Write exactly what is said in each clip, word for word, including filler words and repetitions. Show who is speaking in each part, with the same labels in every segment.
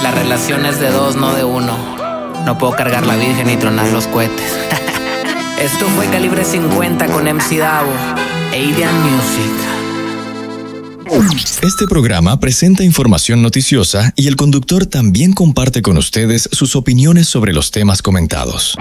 Speaker 1: La relación es de dos, no de uno. No puedo cargar la virgen ni tronar los cohetes. Esto fue Calibre cincuenta con M C Davo, Adian Music.
Speaker 2: Este programa presenta información noticiosa y el conductor también comparte con ustedes sus opiniones sobre los temas comentados.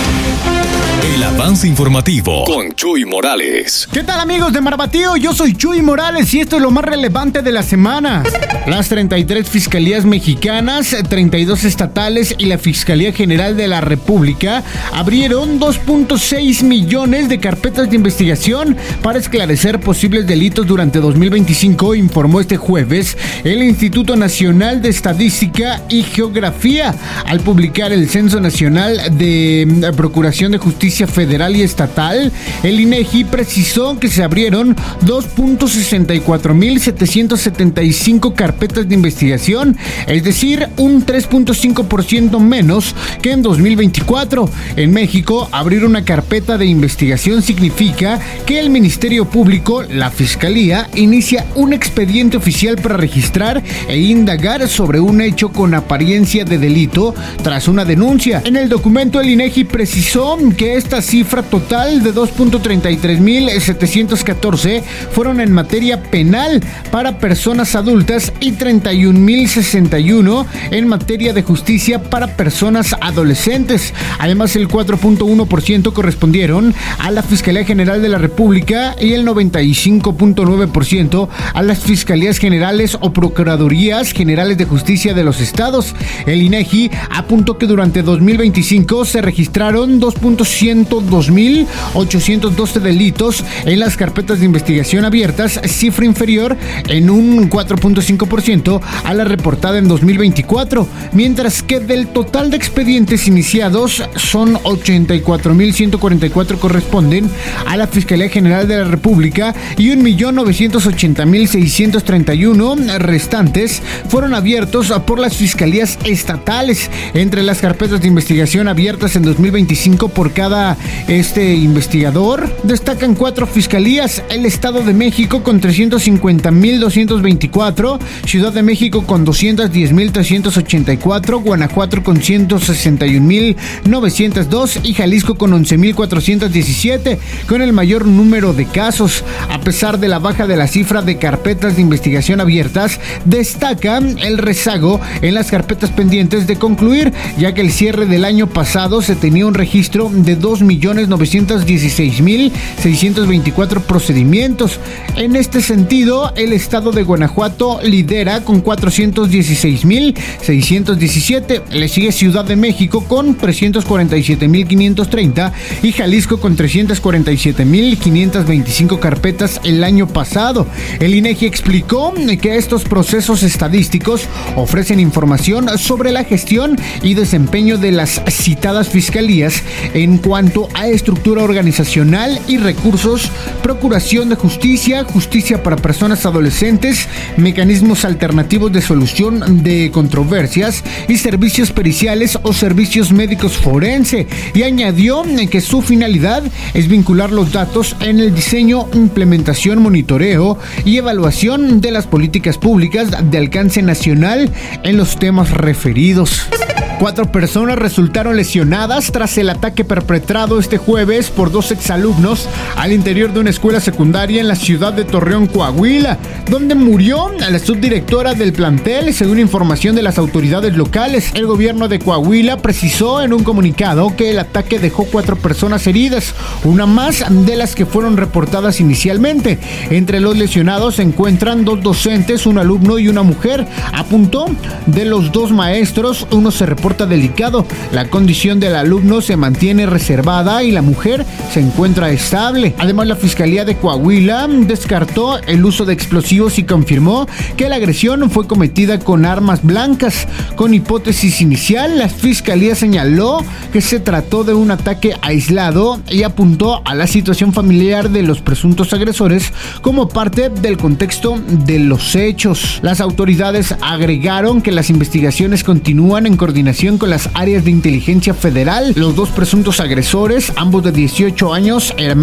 Speaker 2: El avance informativo con Chuy Morales.
Speaker 3: ¿Qué tal, amigos de Marbatío? Yo soy Chuy Morales y esto es lo más relevante de la semana. Las treinta y tres fiscalías mexicanas, treinta y dos estatales y la Fiscalía General de la República abrieron dos punto seis millones de carpetas de investigación para esclarecer posibles delitos durante dos mil veinticinco, informó este jueves el Instituto Nacional de Estadística y Geografía al publicar el Censo Nacional de Procuración de Justicia Federal y Estatal. El INEGI precisó que se abrieron dos punto sesenta y cuatro mil setecientos setenta y cinco carpetas de investigación, es decir, un tres punto cinco por ciento menos que en dos mil veinticuatro. En México, abrir una carpeta de investigación significa que el Ministerio Público, la Fiscalía, inicia un expediente oficial para registrar e indagar sobre un hecho con apariencia de delito tras una denuncia. En el documento, el INEGI precisó que esta cifra total de dos punto treinta y tres mil setecientos catorce fueron en materia penal para personas adultas y treinta y un mil sesenta y uno en materia de justicia para personas adolescentes. Además, el cuatro punto uno por ciento correspondieron a la Fiscalía General de la República y el noventa y cinco punto nueve por ciento a las Fiscalías Generales o Procuradurías Generales de Justicia de los estados. El INEGI apuntó que durante dos mil veinticinco se registraron dos punto ciento dos mil ochocientos doce delitos en las carpetas de investigación abiertas, cifra inferior en un cuatro punto cinco por ciento a la reportada en dos mil veinticuatro, mientras que del total de expedientes iniciados son ochenta y cuatro mil ciento cuarenta y cuatro corresponden a la Fiscalía General de la República y un millón novecientos ochenta mil seiscientos treinta y uno restantes fueron abiertos por las fiscalías estatales. Entre las carpetas de investigación abiertas en dos mil veinticinco por cada este investigador destacan cuatro fiscalías: el Estado de México con trescientos cincuenta mil doscientos veinticuatro, Ciudad de México con doscientos diez mil trescientos ochenta y cuatro, Guanajuato con ciento sesenta y un mil novecientos dos y Jalisco con once mil cuatrocientos diecisiete, con el mayor número de casos. A pesar de la baja de la cifra de carpetas de investigación abiertas, destaca el rezago en las carpetas pendientes de concluir, ya que el cierre del año pasado se tenía un registro de dos millones novecientos dieciséis mil seiscientos veinticuatro procedimientos. En este sentido, el estado de Guanajuato lidera con cuatrocientos dieciséis mil seiscientos diecisiete, le sigue Ciudad de México con trescientos cuarenta y siete mil quinientos treinta y Jalisco con trescientos cuarenta y siete mil quinientos veinticinco carpetas el año pasado. El INEGI explicó que estos procesos estadísticos ofrecen información sobre la gestión y desempeño de las citadas fiscalías en cuanto a estructura organizacional y recursos, procuración de justicia, justicia para personas adolescentes, mecanismos alternativos de solución de controversias y servicios periciales o servicios médicos forense, y añadió que su finalidad es vincular los datos en el diseño, implementación, monitoreo y evaluación de las políticas públicas de alcance nacional en los temas referidos. Cuatro personas resultaron lesionadas tras el ataque perpetrado este jueves por dos exalumnos al interior de una escuela secundaria en la ciudad de Torreón, Coahuila, donde murió la subdirectora del plantel, según información de las autoridades locales. El gobierno de Coahuila precisó en un comunicado que el ataque dejó cuatro personas heridas, una más de las que fueron reportadas inicialmente. Entre los lesionados se encuentran dos docentes, un alumno y una mujer. Apuntó, de los dos maestros, uno se reporta delicado, la condición del alumno se mantiene reservada y la mujer se encuentra estable. Además, la Fiscalía de Coahuila descartó el uso de explosivos y confirmó que la agresión fue cometida con armas blancas. Con hipótesis inicial, la Fiscalía señaló que se trató de un ataque aislado y apuntó a la situación familiar de los presuntos agresores como parte del contexto de los hechos. Las autoridades agregaron que las investigaciones continúan en coordinación con las áreas de inteligencia federal. Los dos presuntos agresores, ambos de dieciocho años, hermanos